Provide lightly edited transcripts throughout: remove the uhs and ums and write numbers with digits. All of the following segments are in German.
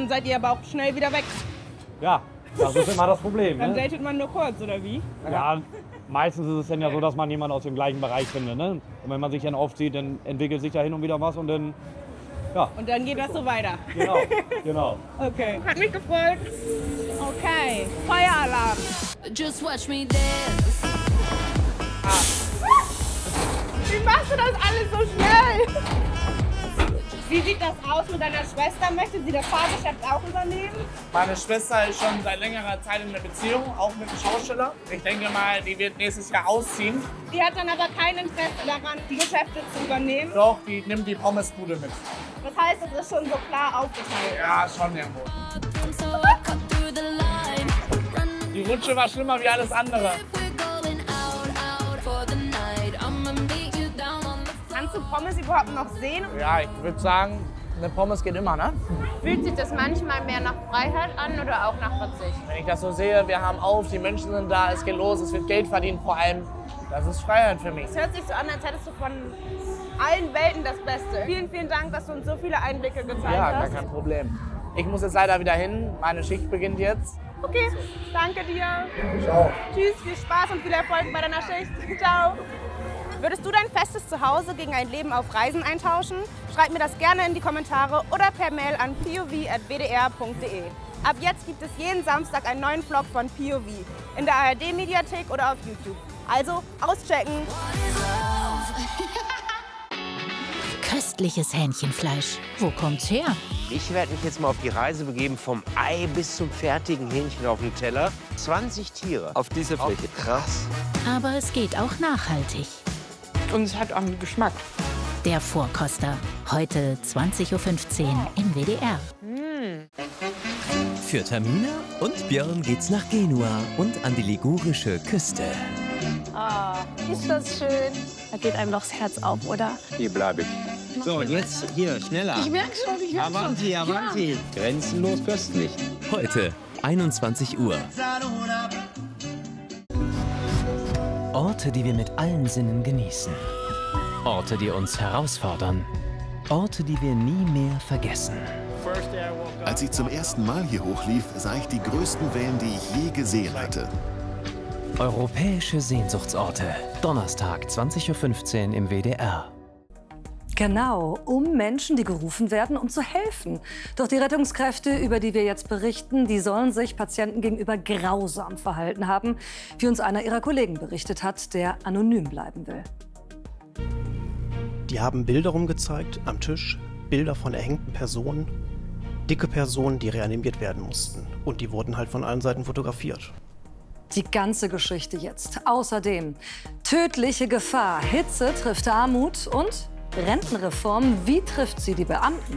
dann seid ihr aber auch schnell wieder weg. Ja, das ist immer das Problem. Dann Ne? datet man nur kurz, oder wie? Ja, meistens ist es dann ja so, dass man jemanden aus dem gleichen Bereich findet. Ne? Und wenn man sich dann oft sieht, dann entwickelt sich da hin und wieder was und dann, ja. Und dann geht das so weiter. Genau, genau. Okay. Hat mich gefreut. Okay. Feueralarm. Just watch me dance. Wie machst du das alles so schnell? Wie sieht das aus mit deiner Schwester? Möchte sie das Fahrgeschäft auch übernehmen? Meine Schwester ist schon seit längerer Zeit in einer Beziehung, auch mit einem Schauspieler. Ich denke mal, die wird nächstes Jahr ausziehen. Die hat dann aber kein Interesse daran, die Geschäfte zu übernehmen. Doch, die nimmt die Pommesbude mit. Das heißt, es ist schon so klar aufgeteilt. Ja, schon irgendwo. So I cut through the line. Die Rutsche war schlimmer wie alles andere. We're going out for the night. I'ma meet you down on the floor. Kannst du Pommes überhaupt noch sehen? Ja, ich würde sagen, eine Pommes geht immer, ne? Fühlt sich das manchmal mehr nach Freiheit an oder auch nach Verzicht? Wenn ich das so sehe, wir haben auf, die Menschen sind da, es geht los, es wird Geld verdient vor allem. Das ist Freiheit für mich. Es hört sich so an, als hättest du von allen Welten das Beste. Vielen, vielen Dank, dass du uns so viele Einblicke gezeigt Ja, gar hast. kein Problem. Ich muss jetzt leider wieder hin, meine Schicht beginnt jetzt. Okay, danke dir. Ciao. Tschüss, viel Spaß und viel Erfolg bei deiner Schicht. Ciao. Würdest du dein festes Zuhause gegen ein Leben auf Reisen eintauschen? Schreib mir das gerne in die Kommentare oder per Mail an pov@wdr.de. Ab jetzt gibt es jeden Samstag einen neuen Vlog von POV in der ARD-Mediathek oder auf YouTube. Also auschecken! Köstliches Hähnchenfleisch. Wo kommt's her? Ich werde mich jetzt mal auf die Reise begeben, vom Ei bis zum fertigen Hähnchen auf dem Teller. 20 Tiere. Auf dieser Fläche. Krass. Aber es geht auch nachhaltig. Und es hat auch einen Geschmack. Der Vorkoster. Heute 20:15 Uhr im WDR. Für Tamina und Björn geht's nach Genua und an die ligurische Küste. Ah, ist das schön. Da geht einem doch das Herz auf, oder? Hier bleibe ich. So, und jetzt hier, schneller. Ich merke schon, ich merke schon. Avanti, avanti. Grenzenlos köstlich. Heute, 21 Uhr. Orte, die wir mit allen Sinnen genießen. Orte, die uns herausfordern. Orte, die wir nie mehr vergessen. Als ich zum ersten Mal hier hochlief, sah ich die größten Wellen, die ich je gesehen hatte. Europäische Sehnsuchtsorte. Donnerstag, 20:15 Uhr im WDR. Genau, um Menschen, die gerufen werden, um zu helfen. Doch die Rettungskräfte, über die wir jetzt berichten, die sollen sich Patienten gegenüber grausam verhalten haben, wie uns einer ihrer Kollegen berichtet hat, der anonym bleiben will. Die haben Bilder rumgezeigt am Tisch, Bilder von erhängten Personen, dicke Personen, die reanimiert werden mussten. Und die wurden halt von allen Seiten fotografiert. Die ganze Geschichte jetzt. Außerdem tödliche Gefahr, Hitze trifft Armut und Rentenreform, wie trifft sie die Beamten?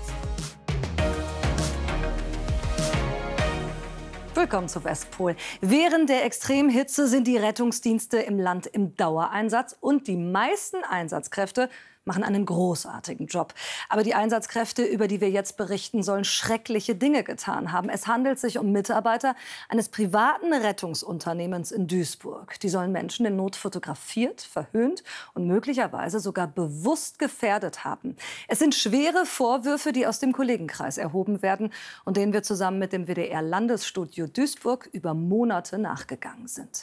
Willkommen zu Westpol. Während der Extremhitze sind die Rettungsdienste im Land im Dauereinsatz und die meisten Einsatzkräfte machen einen großartigen Job. Aber die Einsatzkräfte, über die wir jetzt berichten, sollen schreckliche Dinge getan haben. Es handelt sich um Mitarbeiter eines privaten Rettungsunternehmens in Duisburg. Die sollen Menschen in Not fotografiert, verhöhnt und möglicherweise sogar bewusst gefährdet haben. Es sind schwere Vorwürfe, die aus dem Kollegenkreis erhoben werden und denen wir zusammen mit dem WDR-Landesstudio Duisburg über Monate nachgegangen sind.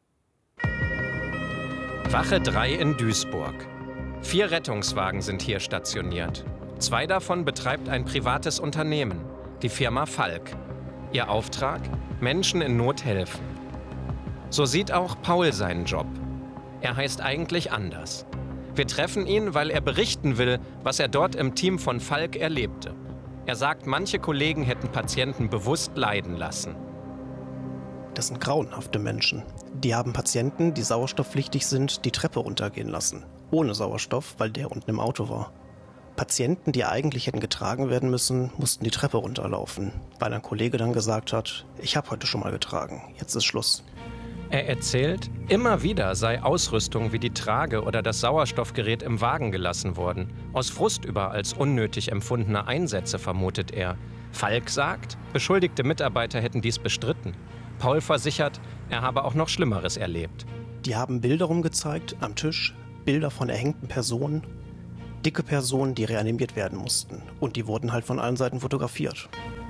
Wache 3 in Duisburg. 4 Rettungswagen sind hier stationiert. 2 davon betreibt ein privates Unternehmen, die Firma Falk. Ihr Auftrag? Menschen in Not helfen. So sieht auch Paul seinen Job. Er heißt eigentlich anders. Wir treffen ihn, weil er berichten will, was er dort im Team von Falk erlebte. Er sagt, manche Kollegen hätten Patienten bewusst leiden lassen. Das sind grauenhafte Menschen. Die haben Patienten, die sauerstoffpflichtig sind, die Treppe runtergehen lassen. Ohne Sauerstoff, weil der unten im Auto war. Patienten, die eigentlich hätten getragen werden müssen, mussten die Treppe runterlaufen, weil ein Kollege dann gesagt hat, ich habe heute schon mal getragen, jetzt ist Schluss. Er erzählt, immer wieder sei Ausrüstung wie die Trage oder das Sauerstoffgerät im Wagen gelassen worden. Aus Frust über als unnötig empfundene Einsätze vermutet er. Falk sagt, beschuldigte Mitarbeiter hätten dies bestritten. Paul versichert, er habe auch noch Schlimmeres erlebt. Die haben Bilder rumgezeigt am Tisch, Bilder von erhängten Personen, dicke Personen, die reanimiert werden mussten. Und die wurden halt von allen Seiten fotografiert.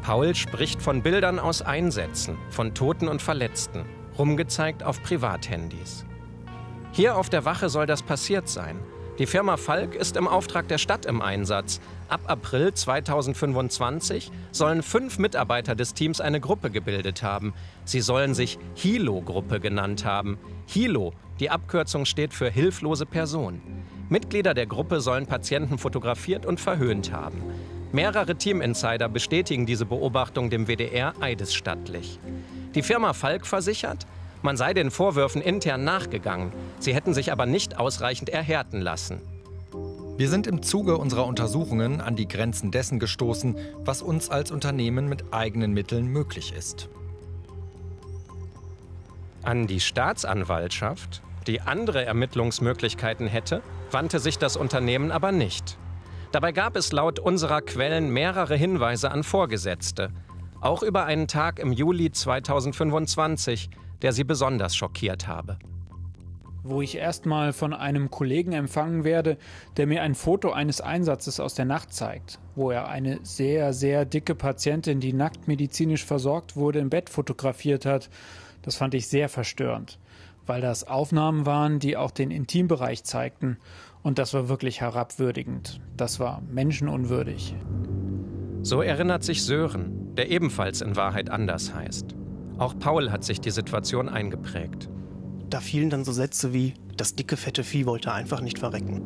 Paul spricht von Bildern aus Einsätzen, von Toten und Verletzten, rumgezeigt auf Privathandys. Hier auf der Wache soll das passiert sein. Die Firma Falk ist im Auftrag der Stadt im Einsatz. Ab April 2025 sollen 5 Mitarbeiter des Teams eine Gruppe gebildet haben. Sie sollen sich Hilo-Gruppe genannt haben. Hilo, die Abkürzung steht für hilflose Person. Mitglieder der Gruppe sollen Patienten fotografiert und verhöhnt haben. Mehrere Team-Insider bestätigen diese Beobachtung dem WDR eidesstattlich. Die Firma Falk versichert, man sei den Vorwürfen intern nachgegangen. Sie hätten sich aber nicht ausreichend erhärten lassen. Wir sind im Zuge unserer Untersuchungen an die Grenzen dessen gestoßen, was uns als Unternehmen mit eigenen Mitteln möglich ist. An die Staatsanwaltschaft, die andere Ermittlungsmöglichkeiten hätte, wandte sich das Unternehmen aber nicht. Dabei gab es laut unserer Quellen mehrere Hinweise an Vorgesetzte. Auch über einen Tag im Juli 2025, der sie besonders schockiert habe. Wo ich erstmal von einem Kollegen empfangen werde, der mir ein Foto eines Einsatzes aus der Nacht zeigt, wo er eine sehr, sehr dicke Patientin, die nackt medizinisch versorgt wurde, im Bett fotografiert hat. Das fand ich sehr verstörend, weil das Aufnahmen waren, die auch den Intimbereich zeigten. Und das war wirklich herabwürdigend. Das war menschenunwürdig. So erinnert sich Sören, der ebenfalls in Wahrheit anders heißt. Auch Paul hat sich die Situation eingeprägt. Da fielen dann so Sätze wie, das dicke, fette Vieh wollte einfach nicht verrecken.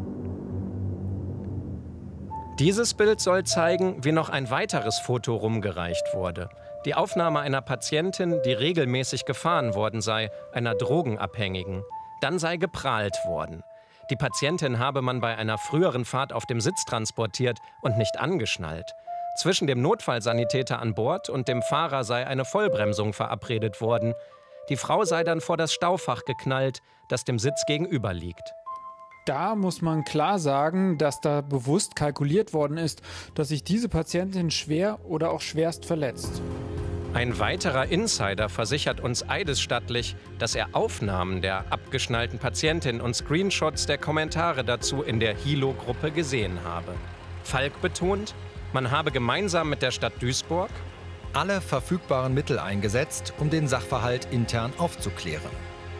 Dieses Bild soll zeigen, wie noch ein weiteres Foto rumgereicht wurde. Die Aufnahme einer Patientin, die regelmäßig gefahren worden sei, einer Drogenabhängigen. Dann sei geprahlt worden. Die Patientin habe man bei einer früheren Fahrt auf dem Sitz transportiert und nicht angeschnallt. Zwischen dem Notfallsanitäter an Bord und dem Fahrer sei eine Vollbremsung verabredet worden. Die Frau sei dann vor das Staufach geknallt, das dem Sitz gegenüber liegt. Da muss man klar sagen, dass da bewusst kalkuliert worden ist, dass sich diese Patientin schwer oder auch schwerst verletzt. Ein weiterer Insider versichert uns eidesstattlich, dass er Aufnahmen der abgeschnallten Patientin und Screenshots der Kommentare dazu in der Hilo-Gruppe gesehen habe. Falk betont, man habe gemeinsam mit der Stadt Duisburg alle verfügbaren Mittel eingesetzt, um den Sachverhalt intern aufzuklären.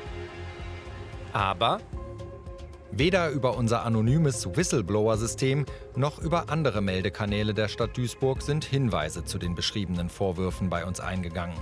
Aber weder über unser anonymes Whistleblower-System noch über andere Meldekanäle der Stadt Duisburg sind Hinweise zu den beschriebenen Vorwürfen bei uns eingegangen.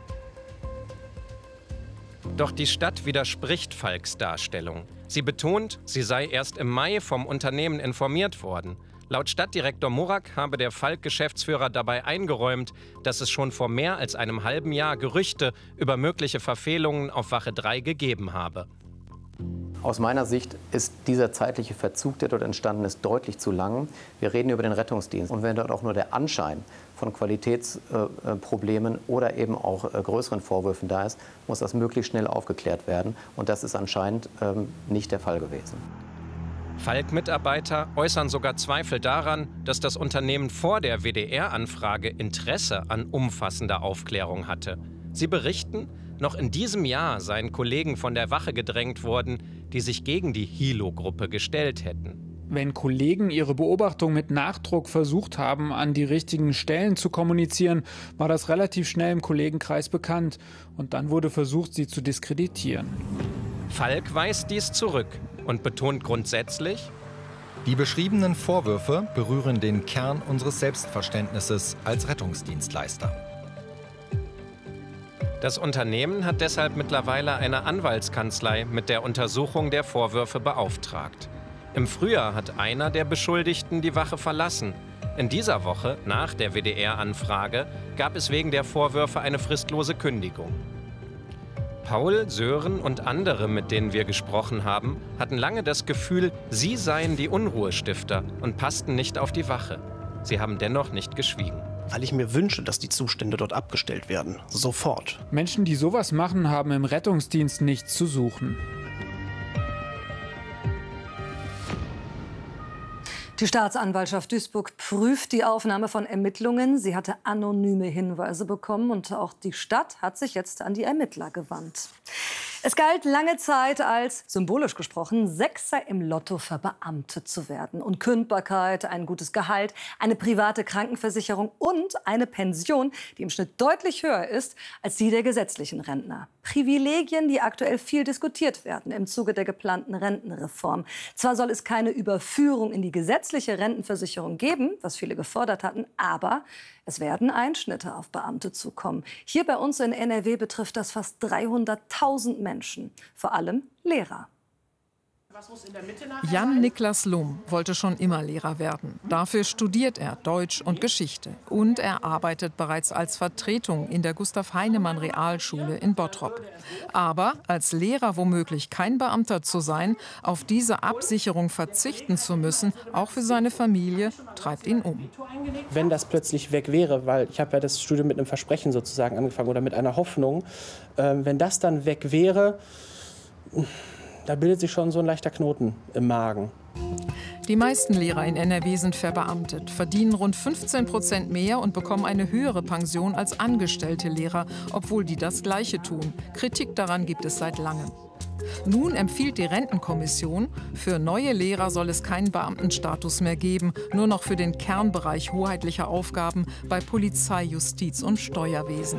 Doch die Stadt widerspricht Falks Darstellung. Sie betont, sie sei erst im Mai vom Unternehmen informiert worden. Laut Stadtdirektor Murak habe der Falk-Geschäftsführer dabei eingeräumt, dass es schon vor mehr als einem halben Jahr Gerüchte über mögliche Verfehlungen auf Wache 3 gegeben habe. Aus meiner Sicht ist dieser zeitliche Verzug, der dort entstanden ist, deutlich zu lang. Wir reden über den Rettungsdienst. Und wenn dort auch nur der Anschein von Qualitätsproblemen oder eben auch größeren Vorwürfen da ist, muss das möglichst schnell aufgeklärt werden. Und das ist anscheinend nicht der Fall gewesen. Falk-Mitarbeiter äußern sogar Zweifel daran, dass das Unternehmen vor der WDR-Anfrage Interesse an umfassender Aufklärung hatte. Sie berichten, noch in diesem Jahr seien Kollegen von der Wache gedrängt worden, die sich gegen die Hilo-Gruppe gestellt hätten. Wenn Kollegen ihre Beobachtung mit Nachdruck versucht haben, an die richtigen Stellen zu kommunizieren, war das relativ schnell im Kollegenkreis bekannt. Und dann wurde versucht, sie zu diskreditieren. Falk weist dies zurück und betont grundsätzlich, die beschriebenen Vorwürfe berühren den Kern unseres Selbstverständnisses als Rettungsdienstleister. Das Unternehmen hat deshalb mittlerweile eine Anwaltskanzlei mit der Untersuchung der Vorwürfe beauftragt. Im Frühjahr hat einer der Beschuldigten die Wache verlassen. In dieser Woche, nach der WDR-Anfrage, gab es wegen der Vorwürfe eine fristlose Kündigung. Paul, Sören und andere, mit denen wir gesprochen haben, hatten lange das Gefühl, sie seien die Unruhestifter und passten nicht auf die Wache. Sie haben dennoch nicht geschwiegen. Weil ich mir wünsche, dass die Zustände dort abgestellt werden. Sofort. Menschen, die sowas machen, haben im Rettungsdienst nichts zu suchen. Die Staatsanwaltschaft Duisburg prüft die Aufnahme von Ermittlungen. Sie hatte anonyme Hinweise bekommen und auch die Stadt hat sich jetzt an die Ermittler gewandt. Es galt lange Zeit als, symbolisch gesprochen, Sechser im Lotto verbeamtet zu werden. Unkündbarkeit, ein gutes Gehalt, eine private Krankenversicherung und eine Pension, die im Schnitt deutlich höher ist als die der gesetzlichen Rentner. Privilegien, die aktuell viel diskutiert werden im Zuge der geplanten Rentenreform. Zwar soll es keine Überführung in die gesetzliche Rentenversicherung geben, was viele gefordert hatten, aber es werden Einschnitte auf Beamte zukommen. Hier bei uns in NRW betrifft das fast 300.000 Menschen, vor allem Lehrer. Jan-Niklas Lum wollte schon immer Lehrer werden. Dafür studiert er Deutsch und Geschichte. Und er arbeitet bereits als Vertretung in der Gustav-Heinemann-Realschule in Bottrop. Aber als Lehrer womöglich kein Beamter zu sein, auf diese Absicherung verzichten zu müssen, auch für seine Familie, treibt ihn um. Wenn das plötzlich weg wäre, weil ich habe ja das Studium mit einem Versprechen sozusagen angefangen oder mit einer Hoffnung, wenn das dann weg wäre, da bildet sich schon so ein leichter Knoten im Magen. Die meisten Lehrer in NRW sind verbeamtet, verdienen rund 15% mehr und bekommen eine höhere Pension als angestellte Lehrer, obwohl die das Gleiche tun. Kritik daran gibt es seit langem. Nun empfiehlt die Rentenkommission, für neue Lehrer soll es keinen Beamtenstatus mehr geben, nur noch für den Kernbereich hoheitlicher Aufgaben bei Polizei, Justiz und Steuerwesen.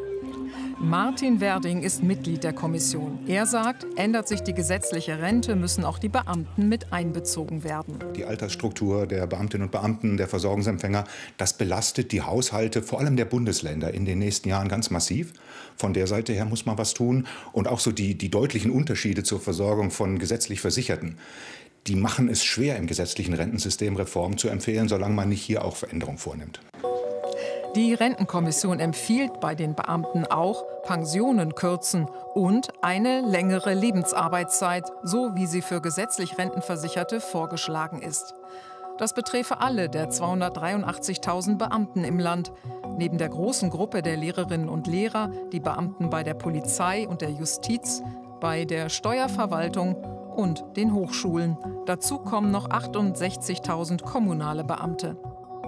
Martin Werding ist Mitglied der Kommission. Er sagt, ändert sich die gesetzliche Rente, müssen auch die Beamten mit einbezogen werden. Die Altersstruktur der Beamtinnen und Beamten, der Versorgungsempfänger, das belastet die Haushalte, vor allem der Bundesländer, in den nächsten Jahren ganz massiv. Von der Seite her muss man was tun. Und auch so die deutlichen Unterschiede zur Versorgung von gesetzlich Versicherten, die machen es schwer, im gesetzlichen Rentensystem Reformen zu empfehlen, solange man nicht hier auch Veränderungen vornimmt. Die Rentenkommission empfiehlt bei den Beamten auch Pensionen kürzen und eine längere Lebensarbeitszeit, so wie sie für gesetzlich Rentenversicherte vorgeschlagen ist. Das beträfe alle der 283.000 Beamten im Land. Neben der großen Gruppe der Lehrerinnen und Lehrer, die Beamten bei der Polizei und der Justiz, bei der Steuerverwaltung und den Hochschulen. Dazu kommen noch 68.000 kommunale Beamte.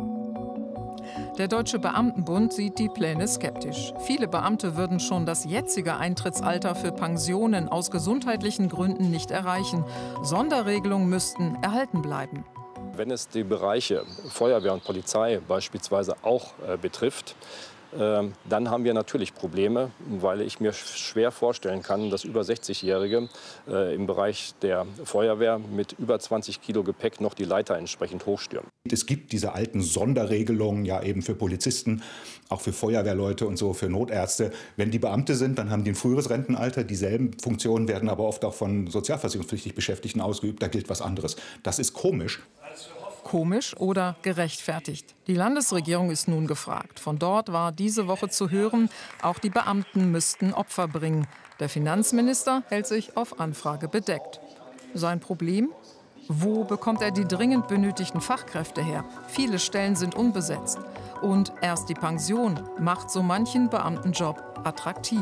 Der Deutsche Beamtenbund sieht die Pläne skeptisch. Viele Beamte würden schon das jetzige Eintrittsalter für Pensionen aus gesundheitlichen Gründen nicht erreichen. Sonderregelungen müssten erhalten bleiben. Wenn es die Bereiche Feuerwehr und Polizei beispielsweise auch betrifft, dann haben wir natürlich Probleme, weil ich mir schwer vorstellen kann, dass über 60-Jährige im Bereich der Feuerwehr mit über 20 Kilo Gepäck noch die Leiter entsprechend hochstürmen. Es gibt diese alten Sonderregelungen ja eben für Polizisten, auch für Feuerwehrleute und so, für Notärzte. Wenn die Beamte sind, dann haben die ein früheres Rentenalter. Dieselben Funktionen werden aber oft auch von sozialversicherungspflichtig Beschäftigten ausgeübt. Da gilt was anderes. Das ist komisch. Komisch oder gerechtfertigt? Die Landesregierung ist nun gefragt. Von dort war diese Woche zu hören, auch die Beamten müssten Opfer bringen. Der Finanzminister hält sich auf Anfrage bedeckt. Sein Problem? Wo bekommt er die dringend benötigten Fachkräfte her? Viele Stellen sind unbesetzt. Und erst die Pension macht so manchen Beamtenjob attraktiv.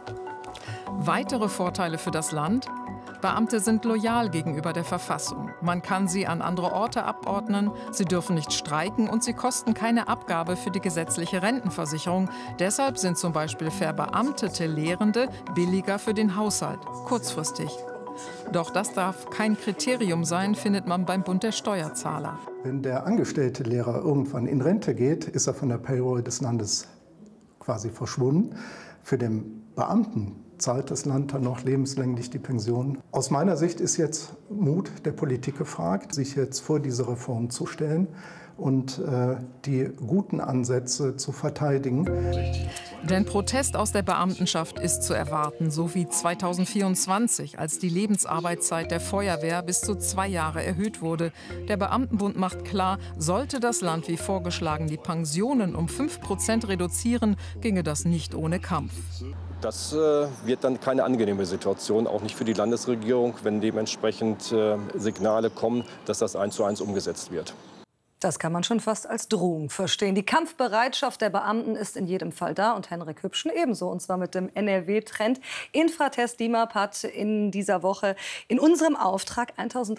Weitere Vorteile für das Land? Beamte sind loyal gegenüber der Verfassung. Man kann sie an andere Orte abordnen, sie dürfen nicht streiken und sie kosten keine Abgabe für die gesetzliche Rentenversicherung. Deshalb sind zum Beispiel verbeamtete Lehrende billiger für den Haushalt, kurzfristig. Doch das darf kein Kriterium sein, findet man beim Bund der Steuerzahler. Wenn der angestellte Lehrer irgendwann in Rente geht, ist er von der Payroll des Landes quasi verschwunden. Für den Beamten zahlt das Land dann noch lebenslänglich die Pension. Aus meiner Sicht ist jetzt Mut der Politik gefragt, sich jetzt vor diese Reform zu stellen und die guten Ansätze zu verteidigen. Denn Protest aus der Beamtenschaft ist zu erwarten, so wie 2024, als die Lebensarbeitszeit der Feuerwehr bis zu 2 Jahre erhöht wurde. Der Beamtenbund macht klar, sollte das Land wie vorgeschlagen die Pensionen um 5% reduzieren, ginge das nicht ohne Kampf. Das wird dann keine angenehme Situation, auch nicht für die Landesregierung, wenn dementsprechend Signale kommen, dass das 1:1 umgesetzt wird. Das kann man schon fast als Drohung verstehen. Die Kampfbereitschaft der Beamten ist in jedem Fall da und Henrik Hübschen ebenso. Und zwar mit dem NRW-Trend. Infratest DIMAP hat in dieser Woche in unserem Auftrag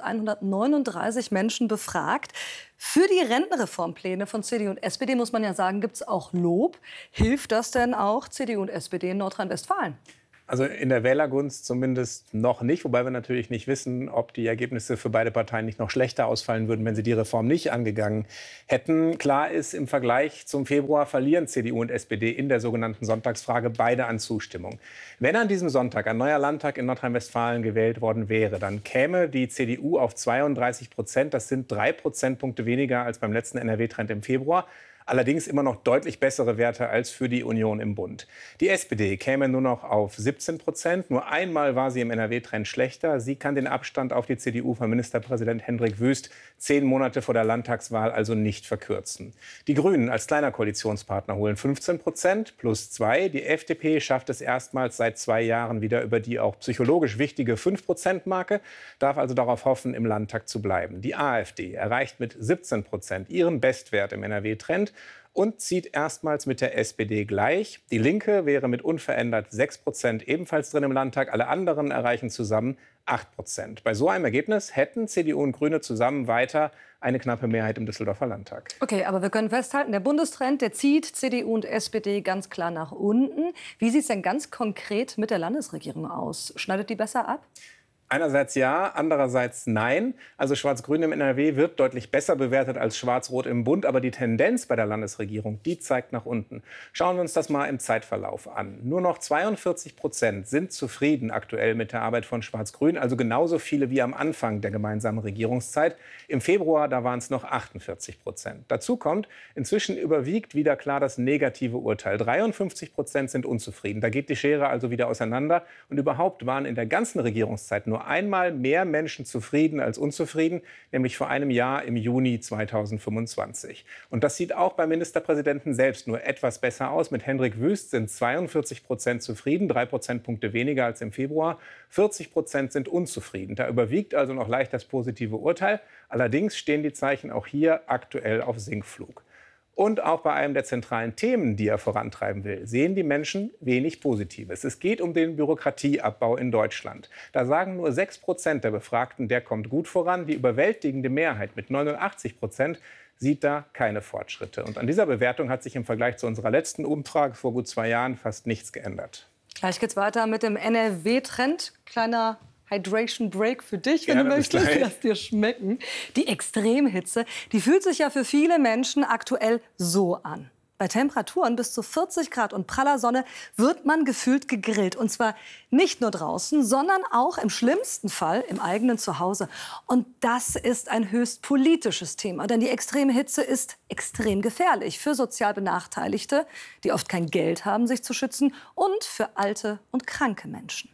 1139 Menschen befragt. Für die Rentenreformpläne von CDU und SPD, muss man ja sagen, gibt es auch Lob. Hilft das denn auch CDU und SPD in Nordrhein-Westfalen? Also in der Wählergunst zumindest noch nicht, wobei wir natürlich nicht wissen, ob die Ergebnisse für beide Parteien nicht noch schlechter ausfallen würden, wenn sie die Reform nicht angegangen hätten. Klar ist, im Vergleich zum Februar verlieren CDU und SPD in der sogenannten Sonntagsfrage beide an Zustimmung. Wenn an diesem Sonntag ein neuer Landtag in Nordrhein-Westfalen gewählt worden wäre, dann käme die CDU auf 32%. Das sind 3 Prozentpunkte weniger als beim letzten NRW-Trend im Februar. Allerdings immer noch deutlich bessere Werte als für die Union im Bund. Die SPD käme nur noch auf 17%. Nur einmal war sie im NRW-Trend schlechter. Sie kann den Abstand auf die CDU von Ministerpräsident Hendrik Wüst 10 Monate vor der Landtagswahl also nicht verkürzen. Die Grünen als kleiner Koalitionspartner holen 15% plus 2. Die FDP schafft es erstmals seit 2 Jahren wieder über die auch psychologisch wichtige 5%-Marke, darf also darauf hoffen, im Landtag zu bleiben. Die AfD erreicht mit 17% ihren Bestwert im NRW-Trend und zieht erstmals mit der SPD gleich. Die Linke wäre mit unverändert 6% ebenfalls drin im Landtag. Alle anderen erreichen zusammen 8%. Bei so einem Ergebnis hätten CDU und Grüne zusammen weiter eine knappe Mehrheit im Düsseldorfer Landtag. Okay, aber wir können festhalten, der Bundestrend, der zieht CDU und SPD ganz klar nach unten. Wie sieht es denn ganz konkret mit der Landesregierung aus? Schneidet die besser ab? Einerseits ja, andererseits nein. Also Schwarz-Grün im NRW wird deutlich besser bewertet als Schwarz-Rot im Bund. Aber die Tendenz bei der Landesregierung, die zeigt nach unten. Schauen wir uns das mal im Zeitverlauf an. Nur noch 42% sind zufrieden aktuell mit der Arbeit von Schwarz-Grün. Also genauso viele wie am Anfang der gemeinsamen Regierungszeit. Im Februar, da waren es noch 48%. Dazu kommt, inzwischen überwiegt wieder klar das negative Urteil. 53% sind unzufrieden. Da geht die Schere also wieder auseinander. Und überhaupt waren in der ganzen Regierungszeit nur einmal mehr Menschen zufrieden als unzufrieden, nämlich vor einem Jahr im Juni 2025. Und das sieht auch beim Ministerpräsidenten selbst nur etwas besser aus. Mit Hendrik Wüst sind 42% zufrieden, 3 Prozentpunkte weniger als im Februar. 40% sind unzufrieden. Da überwiegt also noch leicht das positive Urteil. Allerdings stehen die Zeichen auch hier aktuell auf Sinkflug. Und auch bei einem der zentralen Themen, die er vorantreiben will, sehen die Menschen wenig Positives. Es geht um den Bürokratieabbau in Deutschland. Da sagen nur 6% der Befragten, der kommt gut voran. Die überwältigende Mehrheit mit 89% sieht da keine Fortschritte. Und an dieser Bewertung hat sich im Vergleich zu unserer letzten Umfrage vor gut 2 Jahren fast nichts geändert. Gleich geht's weiter mit dem NRW-Trend. Kleiner Hydration Break für dich, wenn Gerne, du möchtest. Lass dir schmecken. Die Extremhitze, die fühlt sich ja für viele Menschen aktuell so an. Bei Temperaturen bis zu 40 Grad und praller Sonne wird man gefühlt gegrillt. Und zwar nicht nur draußen, sondern auch im schlimmsten Fall im eigenen Zuhause. Und das ist ein höchst politisches Thema. Denn die extreme Hitze ist extrem gefährlich für sozial Benachteiligte, die oft kein Geld haben, sich zu schützen, und für alte und kranke Menschen.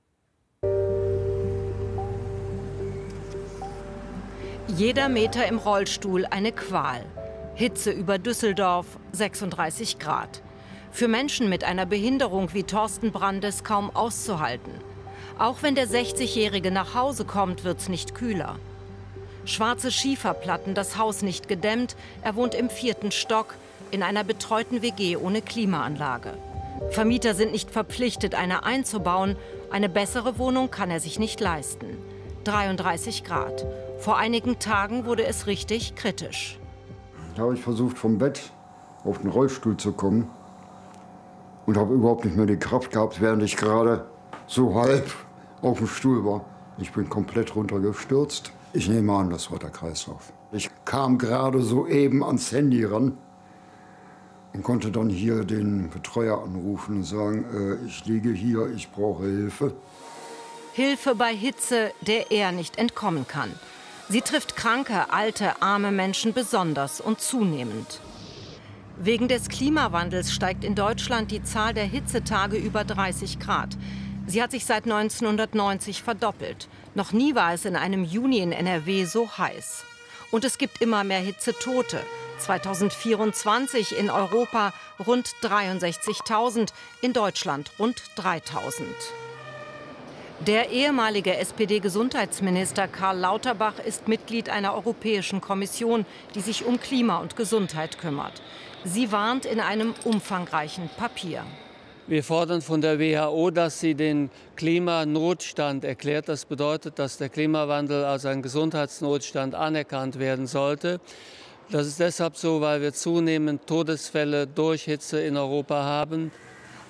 Jeder Meter im Rollstuhl eine Qual. Hitze über Düsseldorf, 36 Grad. Für Menschen mit einer Behinderung wie Thorsten Brandes kaum auszuhalten. Auch wenn der 60-Jährige nach Hause kommt, wird's nicht kühler. Schwarze Schieferplatten, das Haus nicht gedämmt. Er wohnt im 4. Stock in einer betreuten WG ohne Klimaanlage. Vermieter sind nicht verpflichtet, eine einzubauen. Eine bessere Wohnung kann er sich nicht leisten. 33 Grad. Vor einigen Tagen wurde es richtig kritisch. Da habe ich versucht, vom Bett auf den Rollstuhl zu kommen und habe überhaupt nicht mehr die Kraft gehabt, während ich gerade so halb auf dem Stuhl war. Ich bin komplett runtergestürzt. Ich nehme an, das war der Kreislauf. Ich kam gerade soeben ans Handy ran und konnte dann hier den Betreuer anrufen und sagen, ich liege hier, ich brauche Hilfe. Hilfe bei Hitze, der er nicht entkommen kann. Sie trifft kranke, alte, arme Menschen besonders und zunehmend. Wegen des Klimawandels steigt in Deutschland die Zahl der Hitzetage über 30 Grad. Sie hat sich seit 1990 verdoppelt. Noch nie war es in einem Juni in NRW so heiß. Und es gibt immer mehr Hitzetote. 2024 in Europa rund 63.000, in Deutschland rund 3.000. Der ehemalige SPD-Gesundheitsminister Karl Lauterbach ist Mitglied einer Europäischen Kommission, die sich um Klima und Gesundheit kümmert. Sie warnt in einem umfangreichen Papier. Wir fordern von der WHO, dass sie den Klimanotstand erklärt. Das bedeutet, dass der Klimawandel als ein Gesundheitsnotstand anerkannt werden sollte. Das ist deshalb so, weil wir zunehmend Todesfälle durch Hitze in Europa haben.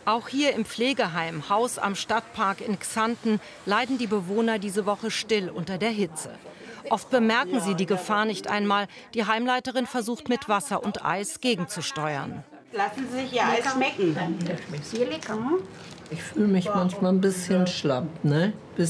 Auch hier im Pflegeheim Haus am Stadtpark in Xanten leiden die Bewohner diese Woche still unter der Hitze. Oft bemerken sie die Gefahr nicht einmal. Die Heimleiterin versucht mit Wasser und Eis gegenzusteuern. Lassen Sie sich Ihr Eis schmecken. Das schmeckt sehr lecker. Ich fühle mich manchmal ein bisschen schlapp, ne?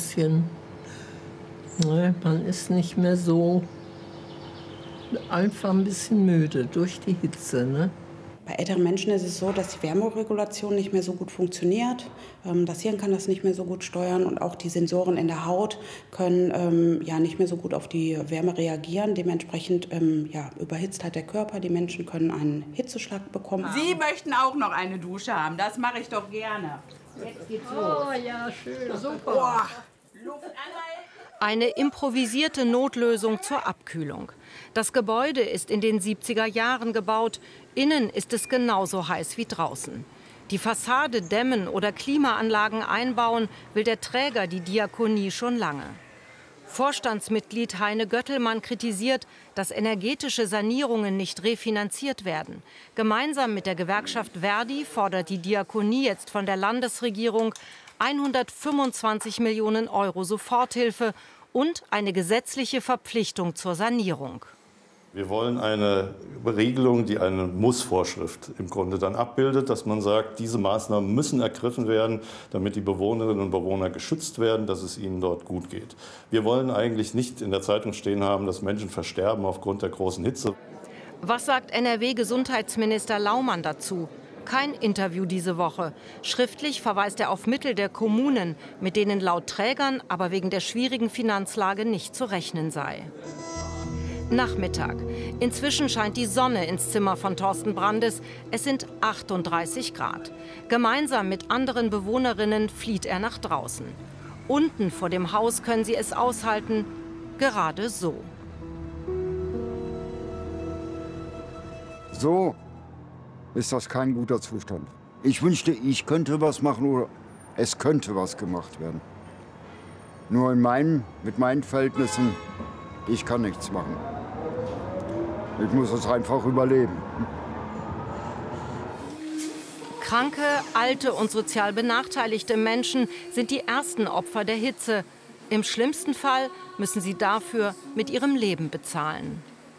Man ist nicht mehr so, einfach ein bisschen müde durch die Hitze, ne? Bei älteren Menschen ist es so, dass die Wärmeregulation nicht mehr so gut funktioniert. Das Hirn kann das nicht mehr so gut steuern und auch die Sensoren in der Haut können nicht mehr so gut auf die Wärme reagieren. Dementsprechend überhitzt halt der Körper. Die Menschen können einen Hitzeschlag bekommen. Sie möchten auch noch eine Dusche haben. Das mache ich doch gerne. Jetzt geht's los. Oh ja, schön, super. Eine improvisierte Notlösung zur Abkühlung. Das Gebäude ist in den 70er Jahren gebaut. Innen ist es genauso heiß wie draußen. Die Fassade dämmen oder Klimaanlagen einbauen, will der Träger, die Diakonie, schon lange. Vorstandsmitglied Heine Göttelmann kritisiert, dass energetische Sanierungen nicht refinanziert werden. Gemeinsam mit der Gewerkschaft Verdi fordert die Diakonie jetzt von der Landesregierung 125 Millionen Euro Soforthilfe und eine gesetzliche Verpflichtung zur Sanierung. Wir wollen eine Regelung, die eine Mussvorschrift im Grunde dann abbildet, dass man sagt, diese Maßnahmen müssen ergriffen werden, damit die Bewohnerinnen und Bewohner geschützt werden, dass es ihnen dort gut geht. Wir wollen eigentlich nicht in der Zeitung stehen haben, dass Menschen versterben aufgrund der großen Hitze. Was sagt NRW-Gesundheitsminister Laumann dazu? Kein Interview diese Woche. Schriftlich verweist er auf Mittel der Kommunen, mit denen laut Trägern aber wegen der schwierigen Finanzlage nicht zu rechnen sei. Nachmittag. Inzwischen scheint die Sonne ins Zimmer von Thorsten Brandes. Es sind 38 Grad. Gemeinsam mit anderen Bewohnerinnen flieht er nach draußen. Unten vor dem Haus können sie es aushalten, gerade so. So ist das kein guter Zustand. Ich wünschte, ich könnte was machen oder es könnte was gemacht werden. Nur mit meinen Verhältnissen, ich kann nichts machen. Ich muss es einfach überleben. Kranke, alte und sozial benachteiligte Menschen sind die ersten Opfer der Hitze. Im schlimmsten Fall müssen sie dafür mit ihrem Leben bezahlen.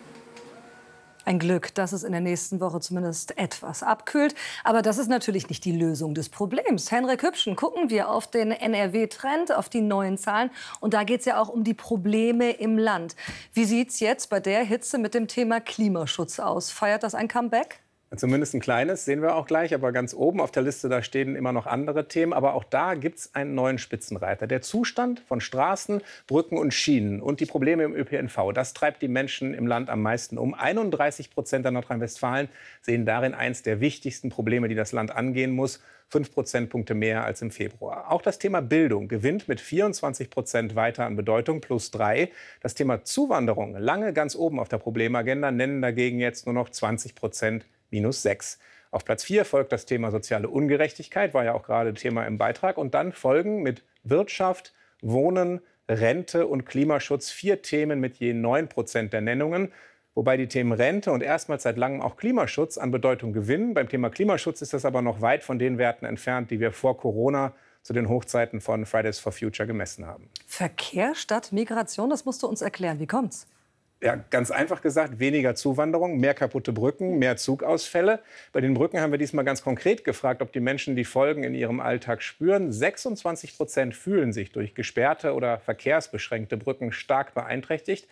Ein Glück, dass es in der nächsten Woche zumindest etwas abkühlt. Aber das ist natürlich nicht die Lösung des Problems. Henrik Hübschen, gucken wir auf den NRW-Trend, auf die neuen Zahlen. Und da geht es ja auch um die Probleme im Land. Wie sieht es jetzt bei der Hitze mit dem Thema Klimaschutz aus? Feiert das ein Comeback? Zumindest ein kleines, sehen wir auch gleich. Aber ganz oben auf der Liste, da stehen immer noch andere Themen. Aber auch da gibt es einen neuen Spitzenreiter. Der Zustand von Straßen, Brücken und Schienen und die Probleme im ÖPNV. Das treibt die Menschen im Land am meisten um. 31% der Nordrhein-Westfalen sehen darin eins der wichtigsten Probleme, die das Land angehen muss. 5 Prozentpunkte mehr als im Februar. Auch das Thema Bildung gewinnt mit 24% weiter an Bedeutung, +3. Das Thema Zuwanderung, lange ganz oben auf der Problemagenda, nennen dagegen jetzt nur noch 20%. -6. Auf Platz 4 folgt das Thema soziale Ungerechtigkeit, war ja auch gerade Thema im Beitrag. Und dann folgen mit Wirtschaft, Wohnen, Rente und Klimaschutz 4 Themen mit je 9% der Nennungen. Wobei die Themen Rente und erstmals seit langem auch Klimaschutz an Bedeutung gewinnen. Beim Thema Klimaschutz ist das aber noch weit von den Werten entfernt, die wir vor Corona zu den Hochzeiten von Fridays for Future gemessen haben. Verkehr statt Migration, das musst du uns erklären. Wie kommt's? Ja, ganz einfach gesagt, weniger Zuwanderung, mehr kaputte Brücken, mehr Zugausfälle. Bei den Brücken haben wir diesmal ganz konkret gefragt, ob die Menschen die Folgen in ihrem Alltag spüren. 26% fühlen sich durch gesperrte oder verkehrsbeschränkte Brücken stark beeinträchtigt.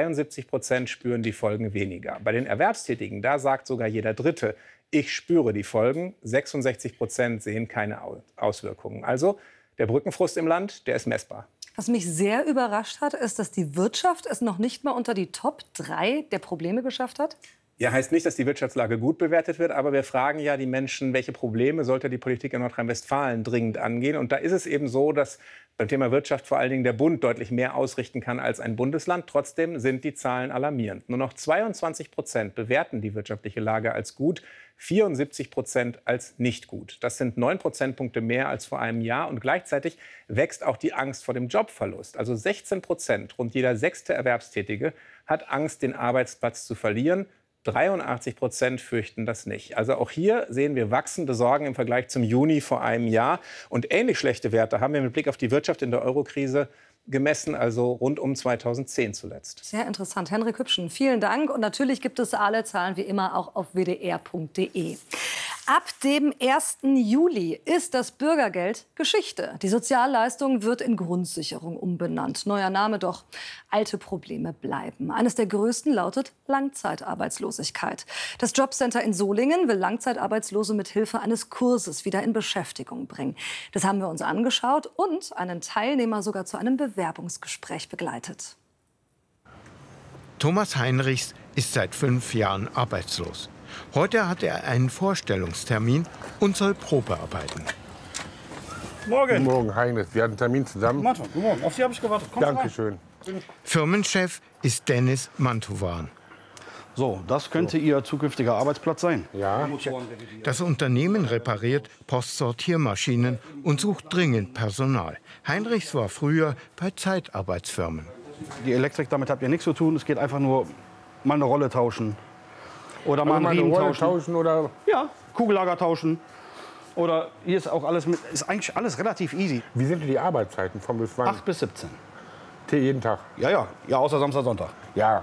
73% spüren die Folgen weniger. Bei den Erwerbstätigen, da sagt sogar jeder Dritte, ich spüre die Folgen. 66% sehen keine Auswirkungen. Also der Brückenfrust im Land, der ist messbar. Was mich sehr überrascht hat, ist, dass die Wirtschaft es noch nicht mal unter die Top 3 der Probleme geschafft hat. Ja, heißt nicht, dass die Wirtschaftslage gut bewertet wird, aber wir fragen ja die Menschen, welche Probleme sollte die Politik in Nordrhein-Westfalen dringend angehen. Und da ist es eben so, dass beim Thema Wirtschaft vor allen Dingen der Bund deutlich mehr ausrichten kann als ein Bundesland. Trotzdem sind die Zahlen alarmierend. Nur noch 22% bewerten die wirtschaftliche Lage als gut, 74% als nicht gut. Das sind 9 Prozentpunkte mehr als vor einem Jahr. Und gleichzeitig wächst auch die Angst vor dem Jobverlust. Also 16%, rund jeder 6. Erwerbstätige, hat Angst, den Arbeitsplatz zu verlieren. 83% fürchten das nicht. Also auch hier sehen wir wachsende Sorgen im Vergleich zum Juni vor einem Jahr. Und ähnlich schlechte Werte haben wir mit Blick auf die Wirtschaft in der Eurokrise gemessen, also rund um 2010 zuletzt. Sehr interessant. Henrik Hübschen, vielen Dank. Und natürlich gibt es alle Zahlen wie immer auch auf wdr.de. Ab dem 1. Juli ist das Bürgergeld Geschichte. Die Sozialleistung wird in Grundsicherung umbenannt. Neuer Name, doch alte Probleme bleiben. Eines der größten lautet Langzeitarbeitslosigkeit. Das Jobcenter in Solingen will Langzeitarbeitslose mit Hilfe eines Kurses wieder in Beschäftigung bringen. Das haben wir uns angeschaut und einen Teilnehmer sogar zu einem Bewerbungsgespräch begleitet. Thomas Heinrichs ist seit 5 Jahren arbeitslos. Heute hat er einen Vorstellungstermin und soll Probe arbeiten. Morgen. Guten Morgen, Heinrich. Wir hatten einen Termin zusammen. Guten Morgen. Auf Sie habe ich gewartet. Dankeschön. Firmenchef ist Dennis Mantowan. So, das könnte Ihr zukünftiger Arbeitsplatz sein. Ja. Das Unternehmen repariert Postsortiermaschinen und sucht dringend Personal. Heinrichs war früher bei Zeitarbeitsfirmen. Die Elektrik, damit habt ihr nichts zu tun. Es geht einfach nur mal eine Rolle tauschen. Oder mal einen Riemen tauschen. Oder ja, Kugellager tauschen. Oder hier ist auch alles mit, ist eigentlich alles relativ easy. Wie sind die Arbeitszeiten von bis wann? 8 bis 17. Jeden Tag? Ja, außer Samstag, Sonntag. Ja.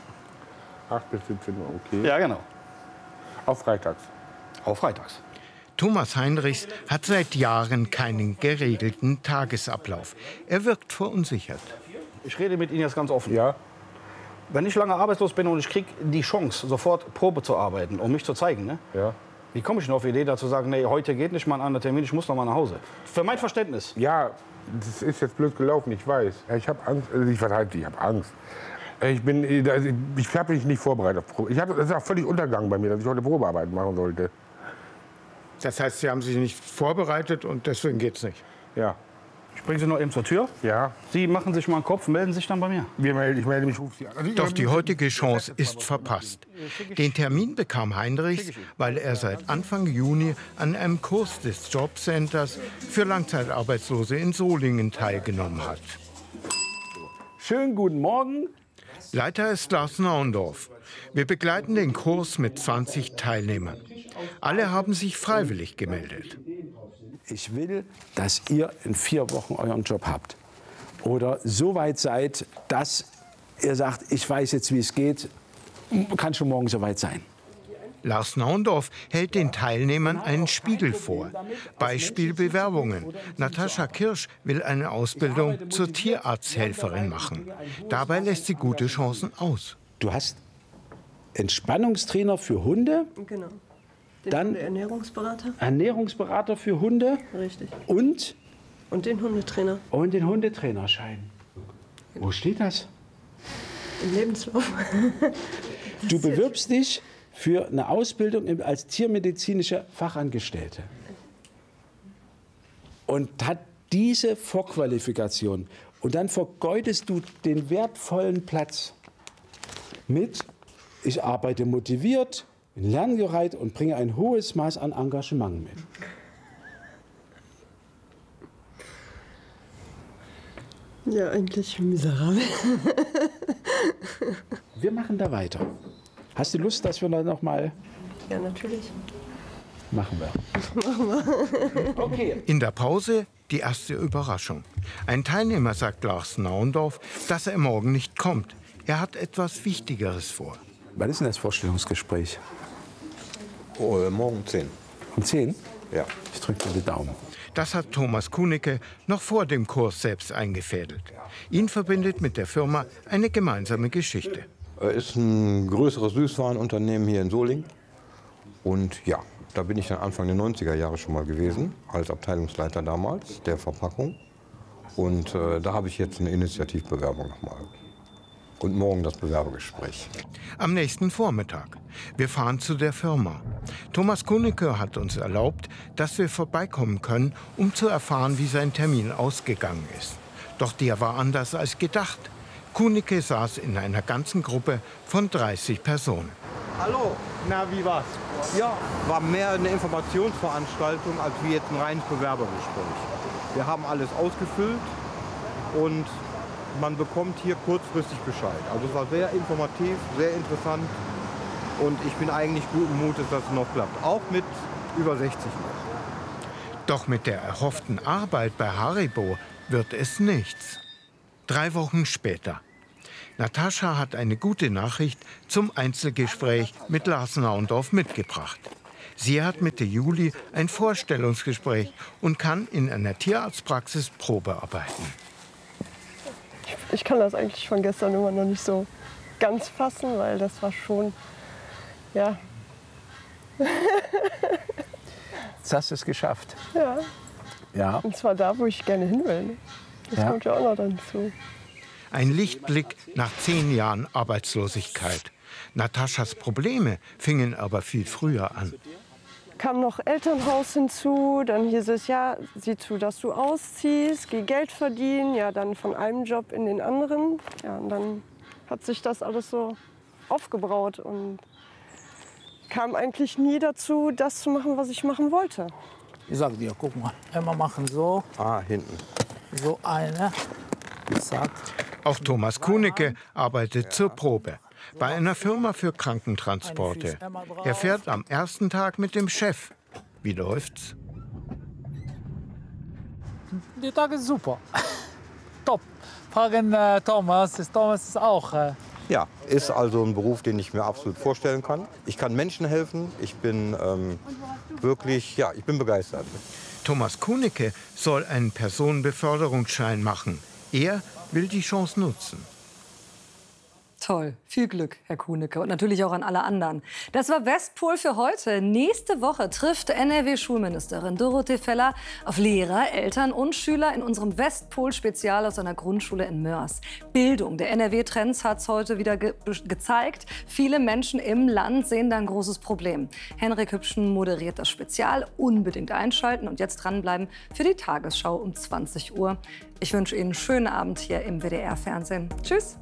8 bis 17 Uhr, okay. Ja, genau. Auf freitags? Auf freitags. Thomas Heinrichs hat seit Jahren keinen geregelten Tagesablauf. Er wirkt verunsichert. Ich rede mit Ihnen jetzt ganz offen. Ja. Wenn ich lange arbeitslos bin und ich kriege die Chance, sofort Probe zu arbeiten, um mich zu zeigen, ne? Ja. Wie komme ich denn auf die Idee, dazu sagen, nee, heute geht nicht mal ein anderer Termin, ich muss noch mal nach Hause? Für mein Verständnis. Ja, das ist jetzt blöd gelaufen, ich weiß. Ich habe Angst, ich habe Angst. Ich habe mich nicht vorbereitet auf Probe. Das ist auch völlig untergegangen bei mir, dass ich heute Probearbeit machen sollte. Das heißt, Sie haben sich nicht vorbereitet und deswegen geht's nicht? Ja. Ich bringe Sie noch eben zur Tür. Ja. Sie machen sich mal einen Kopf, melden sich dann bei mir. Ich melde mich, rufe Sie an. Doch die heutige Chance ist verpasst. Den Termin bekam Heinrichs, weil er seit Anfang Juni an einem Kurs des Jobcenters für Langzeitarbeitslose in Solingen teilgenommen hat. Schönen guten Morgen. Leiter ist Lars Naundorf. Wir begleiten den Kurs mit 20 Teilnehmern. Alle haben sich freiwillig gemeldet. Ich will, dass ihr in 4 Wochen euren Job habt. Oder so weit seid, dass ihr sagt, ich weiß jetzt, wie es geht, kann schon morgen so weit sein. Lars Naundorf hält den Teilnehmern einen Spiegel vor. Beispiel Bewerbungen. Natascha Kirsch will eine Ausbildung zur Tierarzthelferin machen. Dabei lässt sie gute Chancen aus. Du hast Entspannungstrainer für Hunde. Genau. Dann Ernährungsberater. Ernährungsberater für Hunde. Richtig. Und den Hundetrainer. Und den Hundetrainerschein. Genau. Wo steht das? Im Lebenslauf. Du bewirbst dich für eine Ausbildung als tiermedizinische Fachangestellte. Und hat diese Vorqualifikation. Und dann vergeudest du den wertvollen Platz mit, ich arbeite motiviert, bin lernbereit und bringe ein hohes Maß an Engagement mit. Ja, eigentlich miserabel. Wir machen da weiter. Hast du Lust, dass wir da noch mal... Ja, natürlich. Machen wir. Machen wir. Okay. In der Pause die erste Überraschung. Ein Teilnehmer sagt Lars Naundorf, dass er morgen nicht kommt. Er hat etwas Wichtigeres vor. Wann ist denn das Vorstellungsgespräch? Morgen um 10. Um 10? Ja. Ich drücke dir die Daumen. Das hat Thomas Kunicke noch vor dem Kurs selbst eingefädelt. Ihn verbindet mit der Firma eine gemeinsame Geschichte. Ist ein größeres Süßwarenunternehmen hier in Solingen. Und ja, da bin ich dann Anfang der 90er Jahre schon mal gewesen, als Abteilungsleiter damals der Verpackung. Und da habe ich jetzt eine Initiativbewerbung nochmal. Und morgen das Bewerbungsgespräch. Am nächsten Vormittag. Wir fahren zu der Firma. Thomas Kunicke hat uns erlaubt, dass wir vorbeikommen können, um zu erfahren, wie sein Termin ausgegangen ist. Doch der war anders als gedacht. Kunicke saß in einer ganzen Gruppe von 30 Personen. Hallo, na wie war's? Ja, war mehr eine Informationsveranstaltung als wie jetzt ein reines Bewerbergespräch. Wir haben alles ausgefüllt und man bekommt hier kurzfristig Bescheid. Also es war sehr informativ, sehr interessant Und ich bin eigentlich guten Mutes, dass es noch klappt. Auch mit über 60 noch. Doch mit der erhofften Arbeit bei Haribo wird es nichts. 3 Wochen später. Natascha hat eine gute Nachricht zum Einzelgespräch mit Lars Naundorf mitgebracht. Sie hat Mitte Juli ein Vorstellungsgespräch und kann in einer Tierarztpraxis Probe arbeiten. Ich kann das eigentlich von gestern immer noch nicht so ganz fassen, weil das war schon, ja. Jetzt hast du es geschafft. Ja. Ja. Und zwar da, wo ich gerne hin will. Das kommt ja auch noch dazu. Ein Lichtblick nach 10 Jahren Arbeitslosigkeit. Nataschas Probleme fingen aber viel früher an. Kam noch Elternhaus hinzu, dann hieß es, ja, sieh zu, dass du ausziehst, geh Geld verdienen, ja, dann von einem Job in den anderen. Ja, und dann hat sich das alles so aufgebraut und kam eigentlich nie dazu, das zu machen, was ich machen wollte. Ich sag dir, guck mal, immer machen so. Ah, hinten. So eine. Zack. Auch Thomas Kunicke arbeitet zur Probe bei einer Firma für Krankentransporte. Er fährt am ersten Tag mit dem Chef. Wie läuft's? Der Tag ist super. Top. Fragen Thomas. Thomas ist auch. Ja, ist also ein Beruf, den ich mir absolut vorstellen kann. Ich kann Menschen helfen. Ich bin wirklich, ja, ich bin begeistert. Thomas Kunicke soll einen Personenbeförderungsschein machen. Er will die Chance nutzen. Toll. Viel Glück, Herr Kunicke. Und natürlich auch an alle anderen. Das war Westpol für heute. Nächste Woche trifft NRW-Schulministerin Dorothee Feller auf Lehrer, Eltern und Schüler in unserem Westpol-Spezial aus einer Grundschule in Mörs. Bildung. Der NRW-Trends hat es heute wieder gezeigt. Viele Menschen im Land sehen da ein großes Problem. Henrik Hübschen moderiert das Spezial. Unbedingt einschalten und jetzt dranbleiben für die Tagesschau um 20 Uhr. Ich wünsche Ihnen einen schönen Abend hier im WDR-Fernsehen. Tschüss.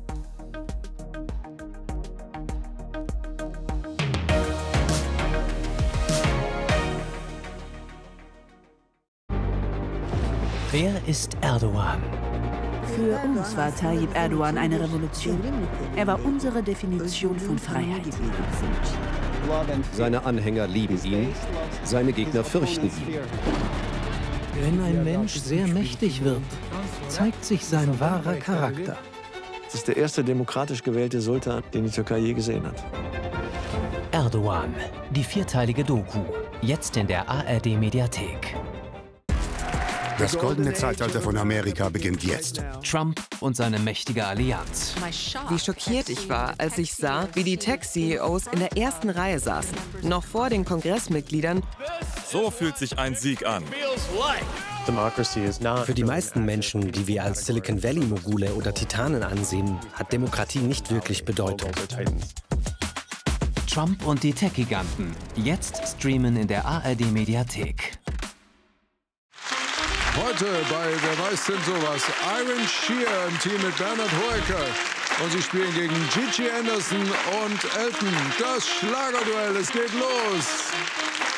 Wer ist Erdogan? Für uns war Tayyip Erdogan eine Revolution. Er war unsere Definition von Freiheit. Seine Anhänger lieben ihn, seine Gegner fürchten ihn. Wenn ein Mensch sehr mächtig wird, zeigt sich sein wahrer Charakter. Es ist der erste demokratisch gewählte Sultan, den die Türkei je gesehen hat. Erdogan, die 4-teilige Doku, jetzt in der ARD-Mediathek. Das goldene Zeitalter von Amerika beginnt jetzt. Trump und seine mächtige Allianz. Wie schockiert ich war, als ich sah, wie die Tech-CEOs in der ersten Reihe saßen, noch vor den Kongressmitgliedern. So fühlt sich ein Sieg an. Für die meisten Menschen, die wir als Silicon Valley-Mogule oder Titanen ansehen, hat Demokratie nicht wirklich Bedeutung. Trump und die Tech-Giganten. Jetzt streamen in der ARD-Mediathek. Heute bei Wer weiß denn sowas? Iron Shear im Team mit Bernhard Hoeker. Und sie spielen gegen Gigi Anderson und Elton. Das Schlagerduell, es geht los.